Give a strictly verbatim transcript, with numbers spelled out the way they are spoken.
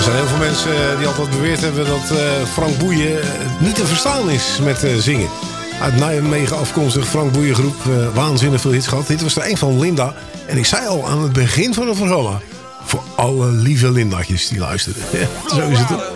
Er zijn heel veel mensen die altijd beweerd hebben dat Frank Boeien niet te verstaan is met zingen. Uit Nijmegen afkomstig, Frank Boeien groep, waanzinnig veel hits gehad. Dit was er een van Linda. En ik zei al aan het begin van het programma, voor alle lieve Lindaatjes die luisteren. Ja, zo is het.